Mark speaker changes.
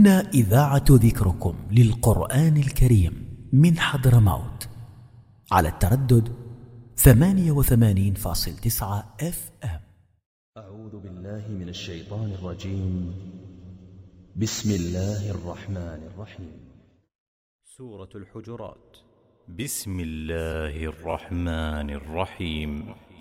Speaker 1: هنا إذاعة ذكركم للقرآن الكريم من حضرموت على التردد 88.9 FM.
Speaker 2: أعوذ بالله من الشيطان الرجيم. بسم الله الرحمن الرحيم.
Speaker 3: سورة الحجرات. بسم الله الرحمن الرحيم.